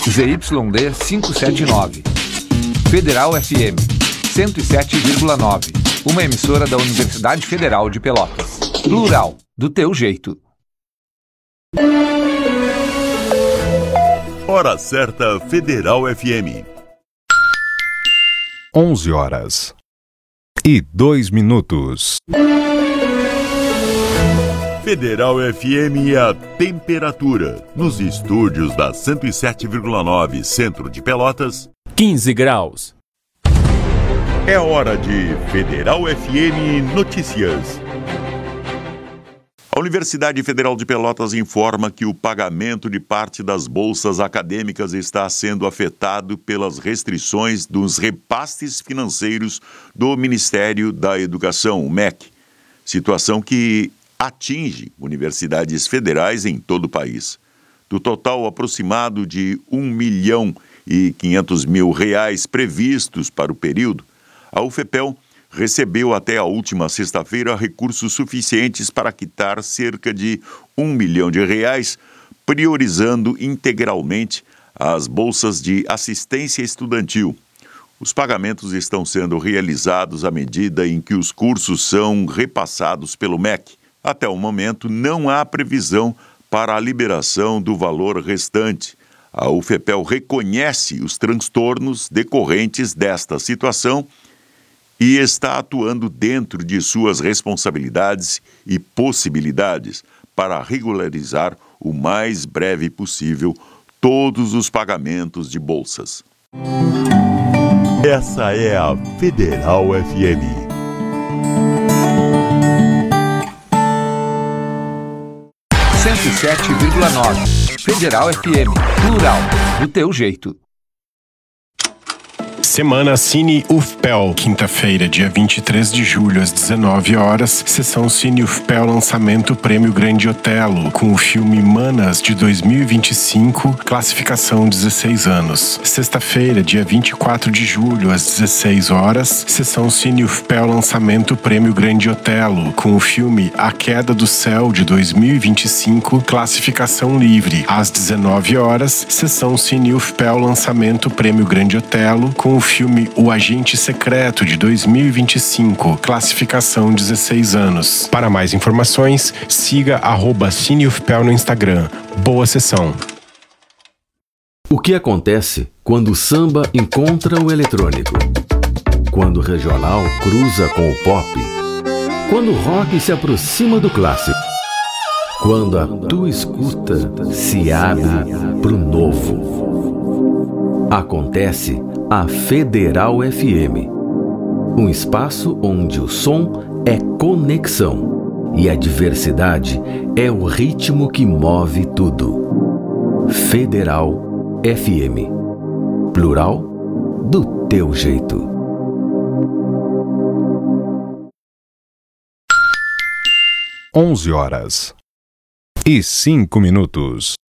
ZYD 579. Federal FM 107,9. Uma emissora da Universidade Federal de Pelotas. Plural, do teu jeito. Hora certa Federal FM. 11h02. Federal FM e a temperatura. Nos estúdios da 107,9 Centro de Pelotas, 15 graus. É hora de Federal FM Notícias. A Universidade Federal de Pelotas informa que o pagamento de parte das bolsas acadêmicas está sendo afetado pelas restrições dos repasses financeiros do Ministério da Educação, o MEC. Situação que atinge universidades federais em todo o país. Do total aproximado de R$1.500.000 previstos para o período, a UFPEL recebeu até a última sexta-feira recursos suficientes para quitar cerca de R$1 milhão, priorizando integralmente as bolsas de assistência estudantil. Os pagamentos estão sendo realizados à medida em que os cursos são repassados pelo MEC. Até o momento, não há previsão para a liberação do valor restante. A UFPEL reconhece os transtornos decorrentes desta situação e está atuando dentro de suas responsabilidades e possibilidades para regularizar o mais breve possível todos os pagamentos de bolsas. Essa é a Federal FM. Federal FM, plural, do teu jeito. Semana Cine UFPEL, quinta-feira, dia 23 de julho, às 19 horas, sessão Cine UFPEL lançamento Prêmio Grande Otelo, com o filme Manas, de 2025, classificação 16 anos. Sexta-feira, dia 24 de julho, às 16 horas, sessão Cine UFPEL lançamento Prêmio Grande Otelo, com o filme A Queda do Céu, de 2025, classificação livre. Às 19 horas, sessão Cine UFPEL lançamento Prêmio Grande Otelo, com o filme O Agente Secreto, de 2025, classificação 16 anos. Para mais informações, siga @CineUFPEL no Instagram. Boa sessão. O que acontece quando o samba encontra o eletrônico? Quando o regional cruza com o pop? Quando o rock se aproxima do clássico? Quando a tua escuta se abre para o novo? Acontece a Federal FM, um espaço onde o som é conexão e a diversidade é o ritmo que move tudo. Federal FM, plural, do teu jeito. 11h05.